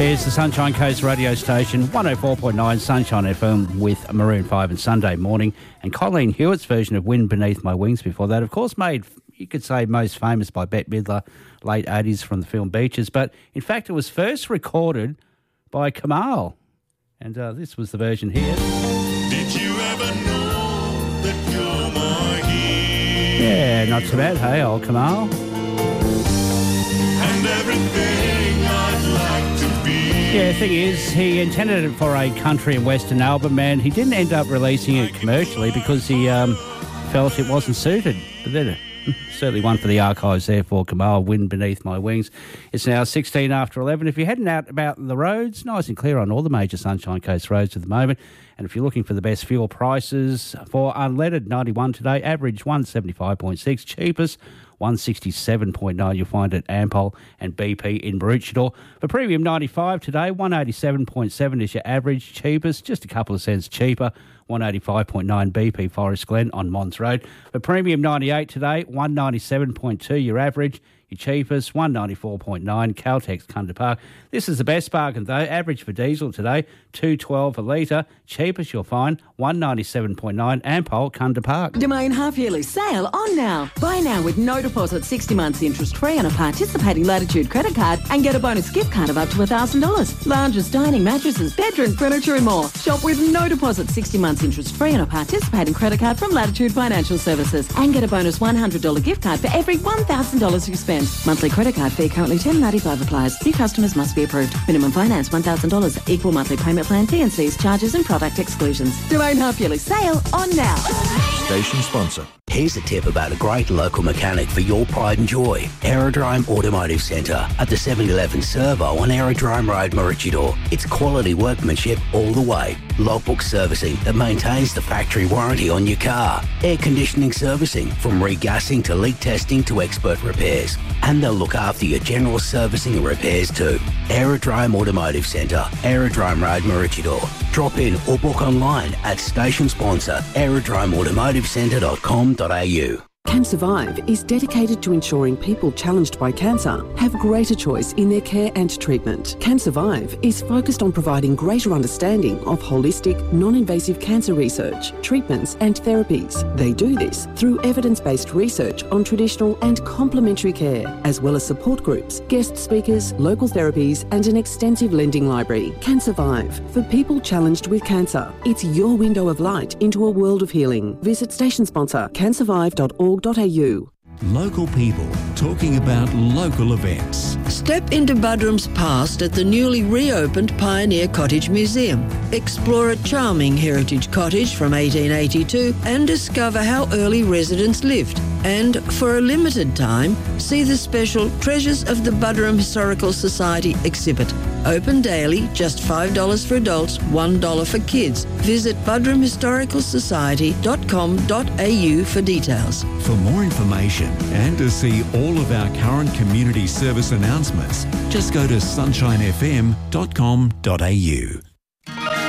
It's the Sunshine Coast radio station, 104.9 Sunshine FM with Maroon 5 and Sunday Morning. And Colleen Hewitt's version of Wind Beneath My Wings before that, of course, made, you could say, most famous by Bette Midler, late 80s from the film Beaches. But in fact, it was first recorded by Kamal. And this was the version here. Did you ever know that you're my hero? Yeah, not too bad, hey, old Kamal. And everything I'd like to be. Yeah, the thing is, he intended it for a country and western album, and he didn't end up releasing it commercially because he felt it wasn't suited. But then certainly one for the archives there for Kamal, Wind Beneath My Wings. It's now 16 after 11. If you're heading out about the roads, nice and clear on all the major Sunshine Coast roads at the moment. And if you're looking for the best fuel prices for unleaded 91 today, average 175.6, cheapest 167.9 you'll find at Ampol and BP in Maroochydore. For premium 95 today, 187.7 is your average, cheapest, just a couple of cents cheaper, 185.9 BP Forest Glen on Mons Road. For premium 98 today, 197.2 your average, your cheapest, 194.9 Caltex Cunda Park. This is the best bargain though. Average for diesel today, $2.12 a litre. Cheapest you'll find, 197.9 Ampol Cunda Park. Domain half-yearly sale on now. Buy now with no deposit, 60 months interest-free on a participating Latitude credit card and get a bonus gift card of up to $1,000. Lounges, dining, mattresses, bedroom furniture and more. Shop with no deposit, 60 months interest-free on a participating credit card from Latitude Financial Services and get a bonus $100 gift card for every $1,000 you spend. Monthly credit card fee currently $10.95 applies. New customers must be approved. Minimum finance $1,000. Equal monthly payment plan, T&Cs, charges and product exclusions. Domain half-yearly sale on now. Station sponsor. Here's a tip about a great local mechanic for your pride and joy. Aerodrome Automotive Centre at the 711 Servo on Aerodrome Road, Maroochydore. It's quality workmanship all the way. Logbook servicing that maintains the factory warranty on your car. Air conditioning servicing from regassing to leak testing to expert repairs. And they'll look after your general servicing and repairs too. Aerodrome Automotive Centre, Aerodrome Road, Maroochydore. Drop in or book online at station sponsor aerodromeautomotivecentre.com.au. Can Survive is dedicated to ensuring people challenged by cancer have greater choice in their care and treatment. Can Survive is focused on providing greater understanding of holistic, non-invasive cancer research, treatments and therapies. They do this through evidence-based research on traditional and complementary care, as well as support groups, guest speakers, local therapies and an extensive lending library. Can Survive, for people challenged with cancer. It's your window of light into a world of healing. Visit station sponsor cansurvive.org.au. Local people talking about local events. Step into Buderim's past at the newly reopened Pioneer Cottage Museum. Explore a charming heritage cottage from 1882 and discover how early residents lived. And for a limited time, see the special Treasures of the Buderim Historical Society exhibit. Open daily, just $5 for adults, $1 for kids. Visit buderimhistoricalsociety.com.au for details. For more information and to see all of our current community service announcements, just go to sunshinefm.com.au.